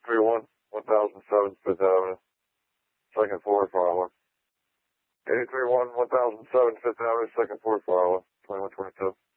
8031 1007 Fifth Avenue, second floor, Farlow. 8031 1007 Fifth Avenue, second floor, Farlow, 2122.